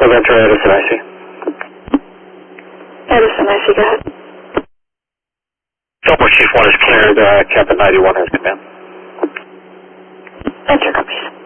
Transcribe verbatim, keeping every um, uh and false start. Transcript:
Well, that's right, Edison, I see. Edison, I see, go ahead. Fillmore Chief one is cleared, uh, Captain ninety-one has come in. Enter, copies.